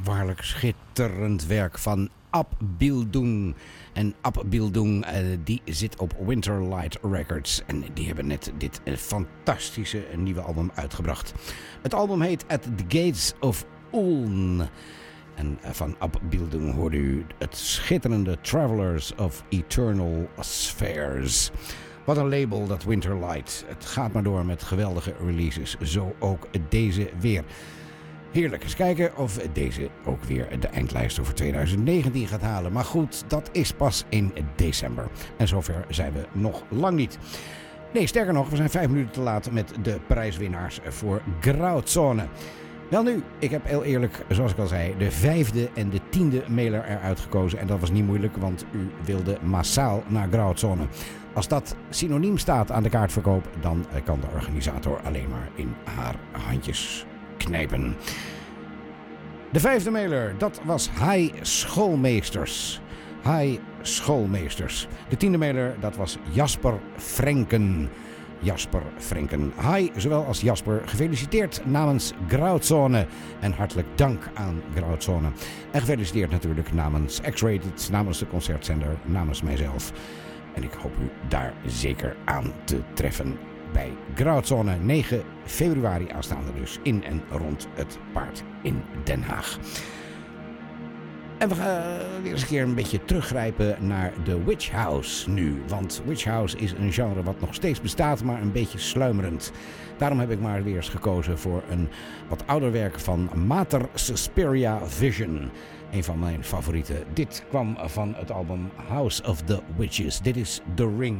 Waarlijk schitterend werk van Abbildung. En Abbildung die zit op Winterlight Records. En die hebben net dit fantastische nieuwe album uitgebracht. Het album heet At the Gates of Ulm. En van Abbildung hoorde u het schitterende Travelers of Eternal Spheres. Wat een label, dat Winterlight. Het gaat maar door met geweldige releases. Zo ook deze weer. Heerlijk. Eens kijken of deze ook weer de eindlijst voor 2019 gaat halen. Maar goed, dat is pas in december. En zover zijn we nog lang niet. Nee, sterker nog, we zijn 5 minuten te laat met de prijswinnaars voor Grauzone. Welnu, ik heb heel eerlijk, zoals ik al zei, de 5e en de 10e mailer eruit gekozen. En dat was niet moeilijk, want u wilde massaal naar Grauzone. Als dat synoniem staat aan de kaartverkoop, dan kan de organisator alleen maar in haar handjes knijpen. De 5e mailer, dat was Hi Schoolmeesters. Hi Schoolmeesters. De 10e mailer, dat was Jasper Frenken. Jasper Frenken. Hi, zowel als Jasper, gefeliciteerd namens Grauzone. En hartelijk dank aan Grauzone. En gefeliciteerd natuurlijk namens X-Rated, namens de concertzender, namens mijzelf. En ik hoop u daar zeker aan te treffen bij Grauzone. 9 februari aanstaande dus in en rond het paard in Den Haag. En we gaan weer eens een keer een beetje teruggrijpen naar de Witch House nu. Want Witch House is een genre wat nog steeds bestaat, maar een beetje sluimerend. Daarom heb ik maar weer eens gekozen voor een wat ouder werk van Mater Suspiria Vision. Een van mijn favorieten. Dit kwam van het album House of the Witches. Dit is The Ring.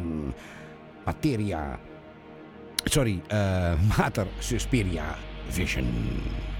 Mater Suspiria Vision.